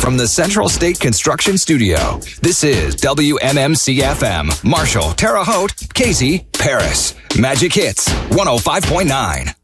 from the Central State Construction Studio, this is WMMC-FM. Marshall, Terre Haute, Casey, Paris. Magic Hits 105.9.